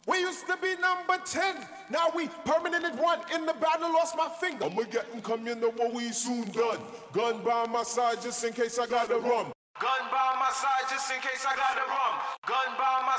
We used to be number 10. Now we permanent at 1. In the battle, lost my finger. I'ma get them, come, you know what we soon done. Gun by my side just in case I got the rum. Gun by my side just in case I got the rum. Gun by my